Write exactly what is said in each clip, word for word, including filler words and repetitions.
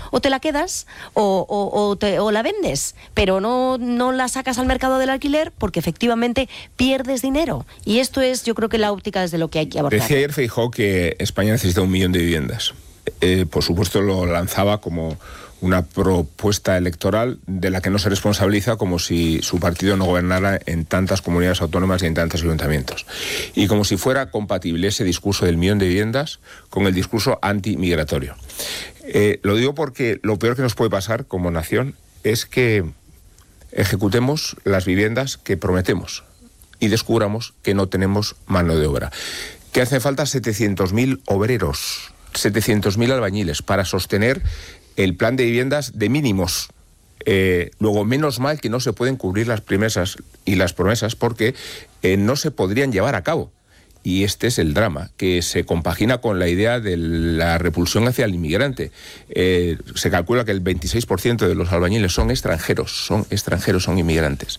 o te la quedas o, o, o, te, o la vendes, pero no, no la sacas al mercado del alquiler porque efectivamente pierdes dinero. Y esto es, yo creo que la óptica desde lo que hay que abordar. Decía ayer Feijóo que España necesita un millón de viviendas. Eh, por supuesto lo lanzaba como una propuesta electoral de la que no se responsabiliza, como si su partido no gobernara en tantas comunidades autónomas y en tantos ayuntamientos. Y como si fuera compatible ese discurso del millón de viviendas con el discurso antimigratorio. Eh, lo digo porque lo peor que nos puede pasar como nación es que ejecutemos las viviendas que prometemos y descubramos que no tenemos mano de obra. Que hace falta setecientos mil obreros, setecientos mil albañiles para sostener el plan de viviendas de mínimos. Eh, luego, menos mal que no se pueden cubrir las promesas y las promesas porque eh, no se podrían llevar a cabo. Y este es el drama, que se compagina con la idea de la repulsión hacia el inmigrante. Eh, se calcula que el veintiséis por ciento de los albañiles son extranjeros, son extranjeros, son inmigrantes.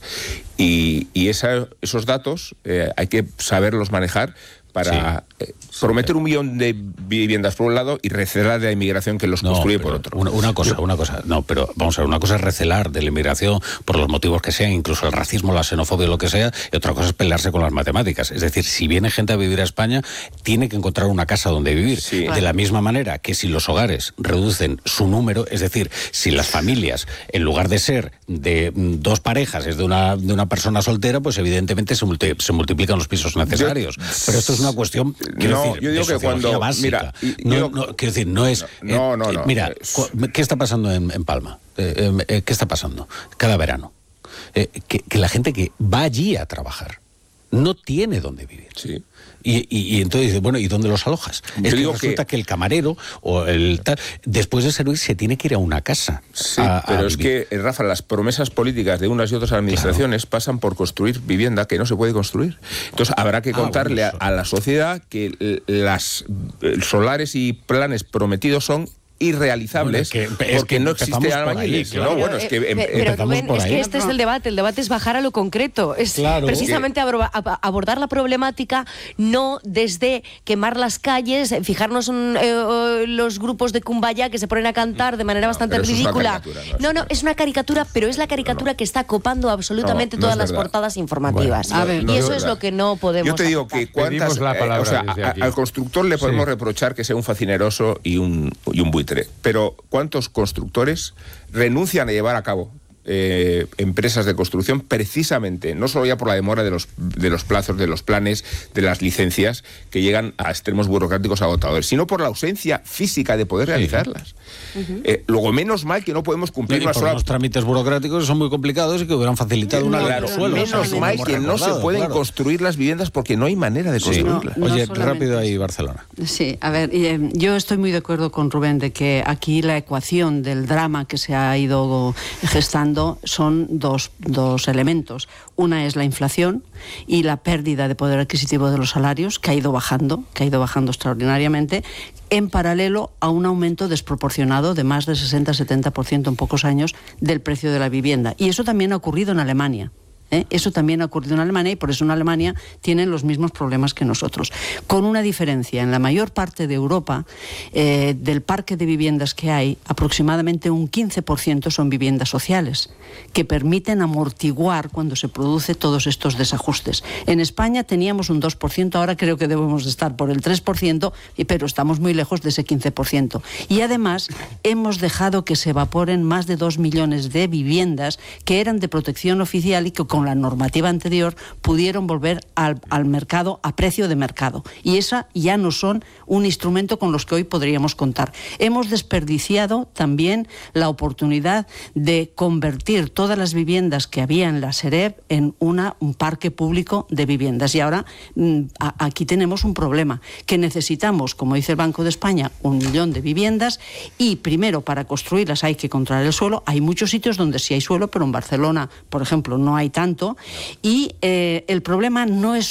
Y, y esa, esos datos eh, hay que saberlos manejar para sí, eh, prometer sí, un millón de viviendas por un lado y recelar de la inmigración que los no, construye por otro. Una, una cosa, una cosa, no, pero vamos a ver, una cosa es recelar de la inmigración por los motivos que sean, incluso el racismo, la xenofobia, lo que sea, y otra cosa es pelearse con las matemáticas. Es decir, si viene gente a vivir a España, tiene que encontrar una casa donde vivir. Sí. De la misma manera que si los hogares reducen su número, es decir, si las familias, en lugar de ser de dos parejas, es de una, de una persona soltera, pues evidentemente se, multi, se multiplican los pisos necesarios. Yo, pero esto es una cuestión, quiero no, decir, yo digo de que cuando básica. Mira, no, yo, no, quiero decir, no es... No, no, eh, no. Mira, es... ¿qué está pasando en, en Palma? Eh, eh, ¿Qué está pasando? Cada verano. Eh, que, que la gente que va allí a trabajar no tiene dónde vivir. Sí. Y, y, y entonces dice, bueno, ¿y dónde los alojas? Yo es que resulta que... que el camarero o el tal, después de servir se tiene que ir a una casa. Sí, a, pero a es vivir. que, Rafa, las promesas políticas de unas y otras administraciones claro. pasan por construir vivienda que no se puede construir. Entonces habrá que contarle ah, bueno, a, a la sociedad que las solares y planes prometidos son irrealizables bueno, que, porque no existe albañiles. Claro. No, bueno, es que eh, em, pero Rubén, es que este es el debate, el debate es bajar a lo concreto, es claro. precisamente que... abordar la problemática no desde quemar las calles, fijarnos en eh, los grupos de Kumbaya que se ponen a cantar de manera no, bastante ridícula. No, no, no, es una caricatura, pero es la caricatura no, no. que está copando absolutamente no, no todas las portadas informativas. Bueno, a ver, y eso es, es lo que no podemos Yo te digo aceptar. que cuántas, la eh, o sea, a, al constructor le podemos sí. reprochar que sea un facineroso y un, y un buitre. Pero ¿cuántos constructores renuncian a llevar a cabo eh, empresas de construcción precisamente, no solo ya por la demora de los, de los plazos, de los planes, de las licencias, que llegan a extremos burocráticos agotadores, sino por la ausencia física de poder realizarlas? Sí. Uh-huh. Eh, luego, menos mal que no podemos cumplir una sola... Los trámites burocráticos son muy complicados y que hubieran facilitado una claro, ley de suelo. Menos o sea, mal que no se pueden claro. construir las viviendas porque no hay manera de construirlas. Sí. No, no Oye, rápido ahí, Barcelona. Sí, a ver, eh, yo estoy muy de acuerdo con Rubén de que aquí la ecuación del drama que se ha ido gestando son dos, dos elementos. Una es la inflación y la pérdida de poder adquisitivo de los salarios, que ha ido bajando, que ha ido bajando extraordinariamente, en paralelo a un aumento desproporcionado de más del sesenta a setenta por ciento en pocos años del precio de la vivienda. Y eso también ha ocurrido en Alemania. ¿Eh? Eso también ha ocurrido en Alemania y por eso en Alemania tienen los mismos problemas que nosotros. Con una diferencia, en la mayor parte de Europa, eh, del parque de viviendas que hay, aproximadamente un quince por ciento son viviendas sociales, que permiten amortiguar cuando se produce todos estos desajustes. En España teníamos un dos por ciento, ahora creo que debemos de estar por el tres por ciento, pero estamos muy lejos de ese quince por ciento. Y además hemos dejado que se evaporen más de dos millones de viviendas que eran de protección oficial y que con la normativa anterior pudieron volver al, al mercado a precio de mercado, y esa ya no son un instrumento con los que hoy podríamos contar. Hemos desperdiciado también la oportunidad de convertir todas las viviendas que había en la Sareb en una, un parque público de viviendas, y ahora mm, a, aquí tenemos un problema, que necesitamos, como dice el Banco de España, un millón de viviendas, y primero para construirlas hay que controlar el suelo. Hay muchos sitios donde sí hay suelo, pero en Barcelona, por ejemplo, no hay tanto. Y eh, el problema no es solo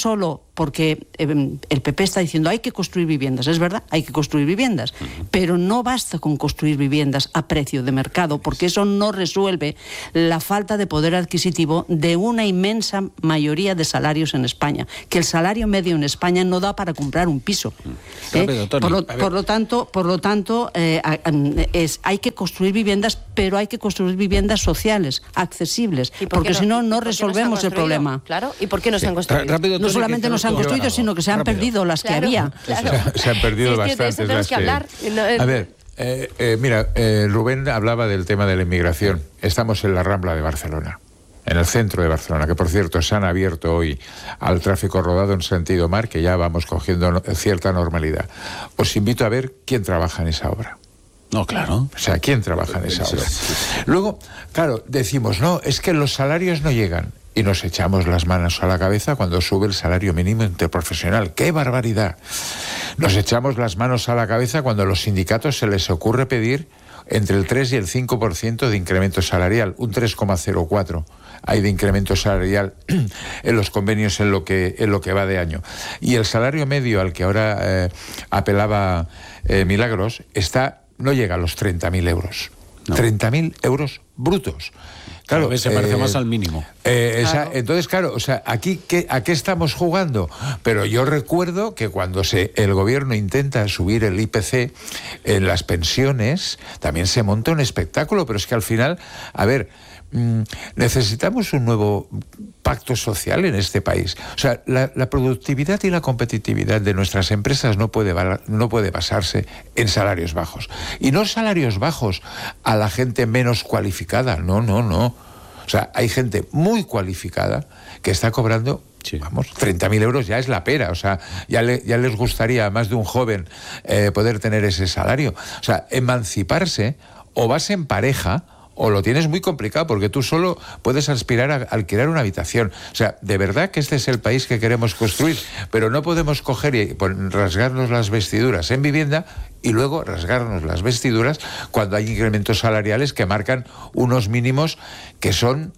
porque eh, el P P está diciendo hay que construir viviendas, es verdad, hay que construir viviendas, uh-huh. pero no basta con construir viviendas a precio de mercado, porque eso no resuelve la falta de poder adquisitivo de una inmensa mayoría de salarios en España, que el salario medio en España no da para comprar un piso. ¿eh? Rápido, por, lo, por lo tanto, por lo tanto eh, es, hay que construir viviendas, pero hay que construir viviendas sociales, accesibles, por porque no, si no, no resolvemos no el problema. Claro, ¿y por qué no se han construido? Rápido, no solamente no se han construido, sino que se han rápido. perdido las claro, que había. Claro. Se, se han perdido sí, bastantes de las que... que hablar. A ver, eh, eh, mira, eh, Rubén hablaba del tema de la inmigración. Estamos en la Rambla de Barcelona, en el centro de Barcelona, que por cierto se han abierto hoy al tráfico rodado en sentido mar, que ya vamos cogiendo cierta normalidad. Os invito a ver quién trabaja en esa obra. No, claro. O sea, ¿quién trabaja en esa obra? Luego, claro, decimos, no, es que los salarios no llegan. Y nos echamos las manos a la cabeza cuando sube el salario mínimo interprofesional. ¡Qué barbaridad! Nos echamos las manos a la cabeza cuando a los sindicatos se les ocurre pedir entre el tres y el cinco por ciento de incremento salarial, un tres coma cero cuatro hay de incremento salarial en los convenios en lo que, en lo que va de año. Y el salario medio al que ahora eh, apelaba eh, Milagros está, no llega a los treinta mil euros. No. treinta mil euros brutos. Claro, se eh, parece más al mínimo. Eh, esa, claro. Entonces, claro, o sea, aquí ¿qué, ¿a qué estamos jugando? Pero yo recuerdo que cuando se, el gobierno intenta subir el I P C en las pensiones, también se monta un espectáculo, pero es que al final, a ver, mmm, necesitamos un nuevo pacto social en este país. O sea, la, la productividad y la competitividad de nuestras empresas no puede, no puede basarse en salarios bajos. Y no salarios bajos a la gente menos cualificada, no, no, no. O sea, hay gente muy cualificada que está cobrando, sí. vamos, treinta mil euros ya es la pera. O sea, ya, le, ya les gustaría a más de un joven eh, poder tener ese salario. O sea, emanciparse, o vas en pareja, o lo tienes muy complicado, porque tú solo puedes aspirar a alquilar una habitación. O sea, de verdad que este es el país que queremos construir, pero no podemos coger y rasgarnos las vestiduras en vivienda y luego rasgarnos las vestiduras cuando hay incrementos salariales que marcan unos mínimos que son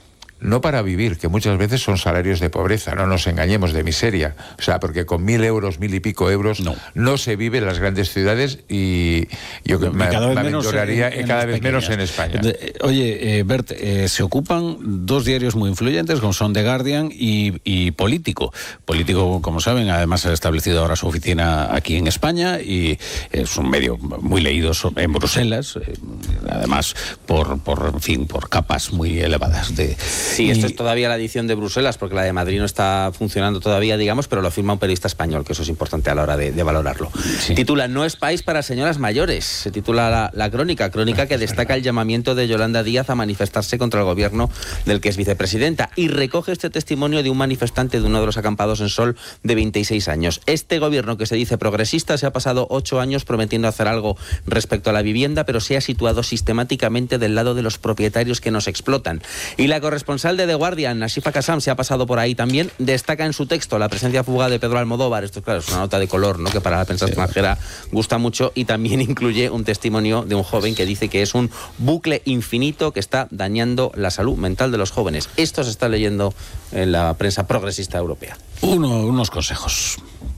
no para vivir, que muchas veces son salarios de pobreza, no nos engañemos, de miseria. O sea, porque con mil euros, mil y pico euros, no, no se vive en las grandes ciudades y yo no, me, cada vez, me aventuraría en, en cada vez menos en España. Oye, eh, Bert, eh, se ocupan dos diarios muy influyentes, como son The Guardian y, y Político. Político, como saben, además ha establecido ahora su oficina aquí en España y es un medio muy leído en Bruselas, eh, además por, por, en fin, por capas muy elevadas de... Sí, esto es todavía la edición de Bruselas, porque la de Madrid no está funcionando todavía, digamos, pero lo firma un periodista español, que eso es importante a la hora de, de valorarlo. Sí. Titula "No es país para señoras mayores". Se titula la, la crónica, crónica que destaca el llamamiento de Yolanda Díaz a manifestarse contra el gobierno del que es vicepresidenta, y recoge este testimonio de un manifestante de uno de los acampados en Sol de veintiséis años. Este gobierno, que se dice progresista, se ha pasado ocho años prometiendo hacer algo respecto a la vivienda, pero se ha situado sistemáticamente del lado de los propietarios que nos explotan. Y la corresponsal de The Guardian, Ashifa Kassam, se ha pasado por ahí también, destaca en su texto la presencia fugaz de Pedro Almodóvar. Esto, claro, es una nota de color, ¿no?, que para la prensa sí. extranjera gusta mucho, y también incluye un testimonio de un joven que dice que es un bucle infinito que está dañando la salud mental de los jóvenes. Esto se está leyendo en la prensa progresista europea. Uno, unos consejos.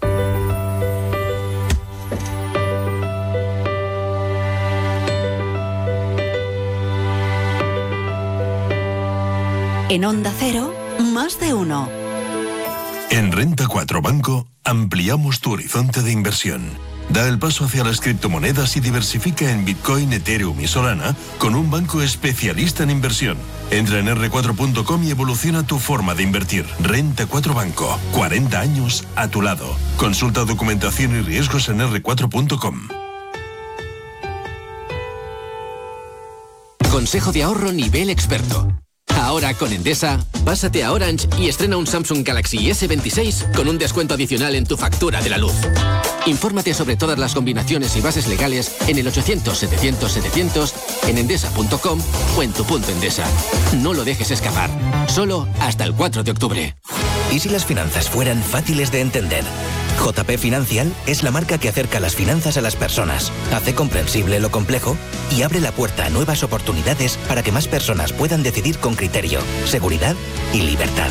En Onda Cero, más de uno. En Renta cuatro Banco ampliamos tu horizonte de inversión. Da el paso hacia las criptomonedas y diversifica en Bitcoin, Ethereum y Solana con un banco especialista en inversión. Entra en erre cuatro punto com y evoluciona tu forma de invertir. Renta cuatro Banco, cuarenta años a tu lado. Consulta documentación y riesgos en erre cuatro punto com. Consejo de ahorro nivel experto. Ahora con Endesa, pásate a Orange y estrena un Samsung Galaxy ese veintiséis con un descuento adicional en tu factura de la luz. Infórmate sobre todas las combinaciones y bases legales en el ochocientos setecientos setecientos, en endesa punto com o en tu punto Endesa. No lo dejes escapar. Solo hasta el cuatro de octubre. ¿Y si las finanzas fueran fáciles de entender? J P Financial es la marca que acerca las finanzas a las personas, hace comprensible lo complejo y abre la puerta a nuevas oportunidades para que más personas puedan decidir con criterio, seguridad y libertad.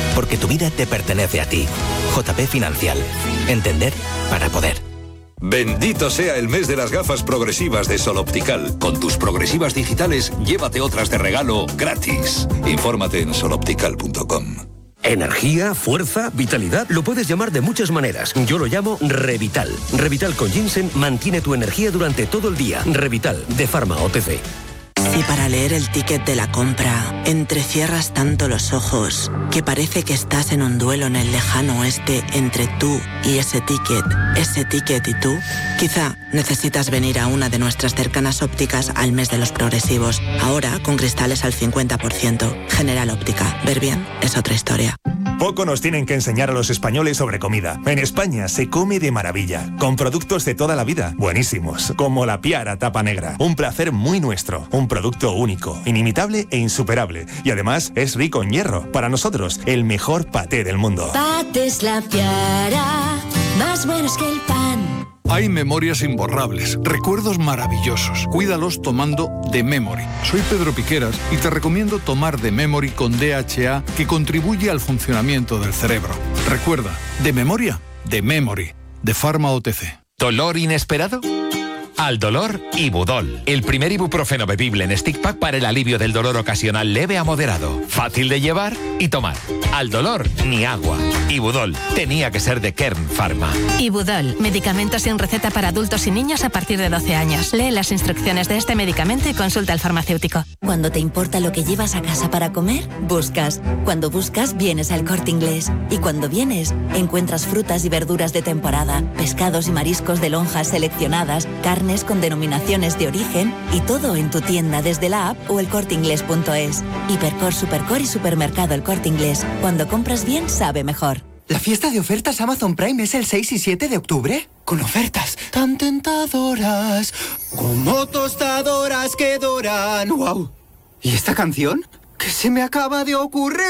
porque tu vida te pertenece a ti. J P Financial. Entender para poder. Bendito sea el mes de las gafas progresivas de Sol Optical. Con tus progresivas digitales, llévate otras de regalo gratis. Infórmate en sol optical punto com. Energía, fuerza, vitalidad, lo puedes llamar de muchas maneras. Yo lo llamo Revital. Revital con ginseng mantiene tu energía durante todo el día. Revital, de Pharma O T C. Si para leer el ticket de la compra entrecierras tanto los ojos que parece que estás en un duelo en el lejano oeste entre tú y ese ticket, ese ticket y tú, quizá necesitas venir a una de nuestras cercanas ópticas al mes de los progresivos. Ahora con cristales al cincuenta por ciento. General Óptica. Ver bien es otra historia. Poco nos tienen que enseñar a los españoles sobre comida. En España se come de maravilla, con productos de toda la vida, buenísimos, como la Piara tapa negra. Un placer muy nuestro, un producto único, inimitable e insuperable. Y además es rico en hierro. Para nosotros, el mejor paté del mundo. Patés La Piara, más buenos que el pan. Hay memorias imborrables, recuerdos maravillosos. Cuídalos tomando The Memory. Soy Pedro Piqueras y te recomiendo tomar The Memory con D H A, que contribuye al funcionamiento del cerebro. Recuerda, de memoria, The Memory, de Pharma O T C. ¿Dolor inesperado? Al dolor, Ibudol, el primer ibuprofeno bebible en stick pack para el alivio del dolor ocasional leve a moderado. Fácil de llevar y tomar. Al dolor, ni agua. Ibudol, tenía que ser de Kern Pharma. Ibudol, medicamento sin receta para adultos y niños a partir de doce años. Lee las instrucciones de este medicamento y consulta al farmacéutico. Cuando te importa lo que llevas a casa para comer, buscas. Cuando buscas, vienes al Corte Inglés. Y cuando vienes, encuentras frutas y verduras de temporada, pescados y mariscos de lonjas seleccionadas, carne con denominaciones de origen y todo en tu tienda desde la app o el corte inglés punto es. Hipercor, Supercor y Supermercado El Corte Inglés. Cuando compras bien, sabe mejor. ¿La fiesta de ofertas Amazon Prime es el seis y siete de octubre? Con ofertas tan tentadoras como tostadoras que doran. ¡Wow! ¿Y esta canción? ¿Qué se me acaba de ocurrir?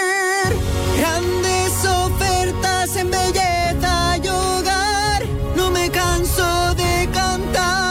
Grandes ofertas en belleza y hogar. No me canso de cantar.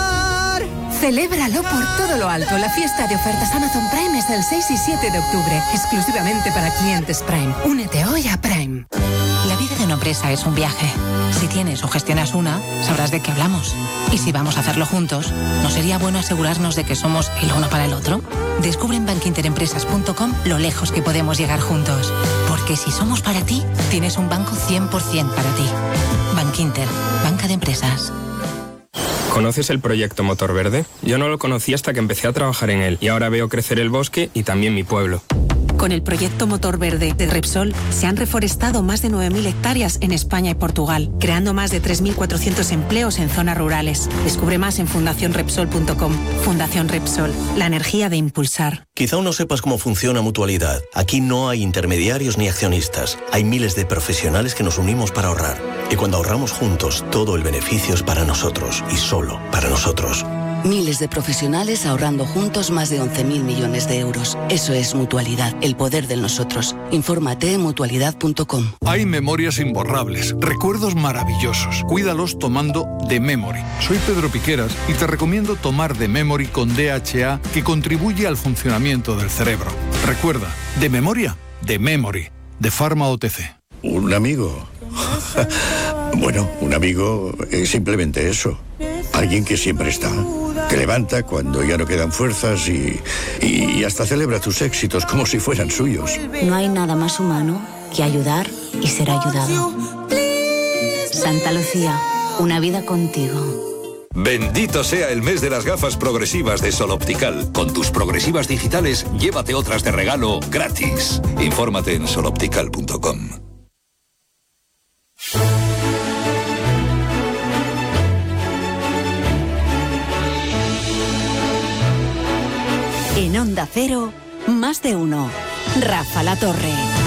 Celébralo por todo lo alto. La fiesta de ofertas Amazon Prime es el seis y siete de octubre, exclusivamente para clientes Prime. Únete hoy a Prime. La vida de una empresa es un viaje. Si tienes o gestionas una, sabrás de qué hablamos. Y si vamos a hacerlo juntos, ¿no sería bueno asegurarnos de que somos el uno para el otro? Descubre en bankinterempresas punto com lo lejos que podemos llegar juntos. Porque si somos para ti, tienes un banco cien por ciento para ti. Bankinter, banca de empresas. ¿Conoces el proyecto Motor Verde? Yo no lo conocí hasta que empecé a trabajar en él y ahora veo crecer el bosque y también mi pueblo. Con el proyecto Motor Verde de Repsol se han reforestado más de nueve mil hectáreas en España y Portugal, creando más de tres mil cuatrocientos empleos en zonas rurales. Descubre más en fundación repsol punto com. Fundación Repsol, la energía de impulsar. Quizá aún no sepas cómo funciona Mutualidad. Aquí no hay intermediarios ni accionistas. Hay miles de profesionales que nos unimos para ahorrar. Y cuando ahorramos juntos, todo el beneficio es para nosotros y solo para nosotros. Miles de profesionales ahorrando juntos más de once mil millones de euros. Eso es Mutualidad, el poder de nosotros. Infórmate en mutualidad punto com. Hay memorias imborrables, recuerdos maravillosos. Cuídalos tomando The Memory. Soy Pedro Piqueras y te recomiendo tomar The Memory con D H A, que contribuye al funcionamiento del cerebro. Recuerda, de memoria, The Memory, de Pharma O T C. ¿Un amigo? Bueno, un amigo es simplemente eso. Alguien que siempre está. Te levanta cuando ya no quedan fuerzas y, y hasta celebra tus éxitos como si fueran suyos. No hay nada más humano que ayudar y ser ayudado. Santa Lucía, una vida contigo. Bendito sea el mes de las gafas progresivas de Sol Optical. Con tus progresivas digitales, llévate otras de regalo gratis. Infórmate en sol optical punto com. En Onda Cero, más de uno. Rafa La Torre.